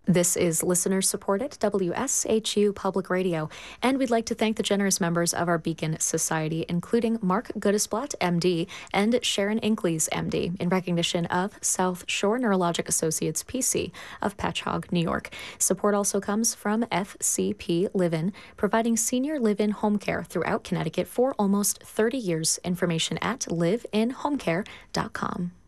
This is listener-supported WSHU Public Radio, and we'd like to thank the generous members of our Beacon Society, including Mark Goodesblatt, MD, and Sharon Inkleys, MD, in recognition of South Shore Neurologic Associates, PC, of Patchogue, New York. Support also comes from FCP Live-In, providing senior live-in home care throughout Connecticut for almost 30 years. Information at liveinhomecare.com.